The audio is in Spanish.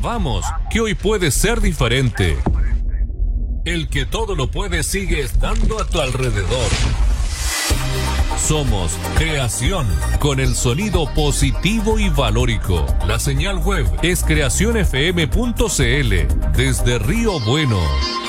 Vamos, que hoy puede ser diferente. El que todo lo puede sigue estando a tu alrededor. Somos Creación, con el sonido positivo y valórico. La señal web es creacionfm.cl, desde Río Bueno.